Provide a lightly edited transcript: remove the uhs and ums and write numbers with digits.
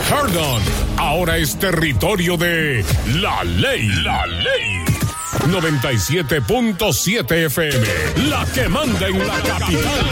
Perdón, ahora es territorio de La Ley. La Ley. 97.7 FM, la que manda en la capital.